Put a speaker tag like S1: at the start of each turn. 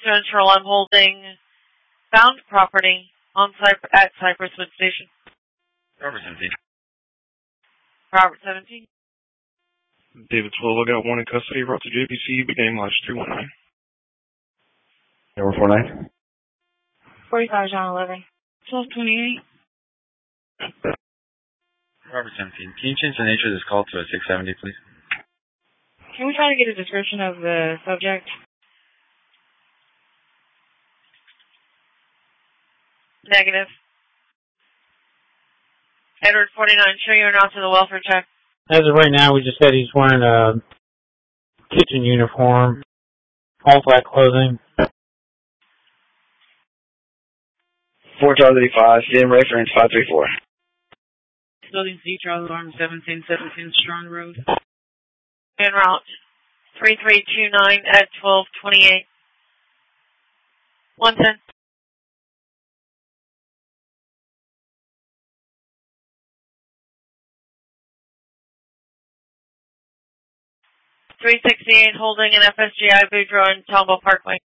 S1: Central, I'm holding found property at Cypress Wood Station.
S2: Robert 17.
S1: Robert 17.
S3: David 12, I got one in custody, brought to JPC, beginning March 319.
S4: Number 49.
S1: 45 John 11. 1228.
S2: Robert 17. Can you change the nature of this call to a 670, please?
S1: Can we try to get a description of the subject? Negative. Edward 49, show you're not to the welfare check.
S5: As of right now, we just said he's wearing a kitchen uniform, all black clothing.
S4: 4 Charlie 5, sim reference 534.
S6: Building C, Charlie Alarm 1717 Strong Road.
S1: En route 3329 at 1228. 110. 368 holding an FSGI Boudreaux in Tombo Parkway.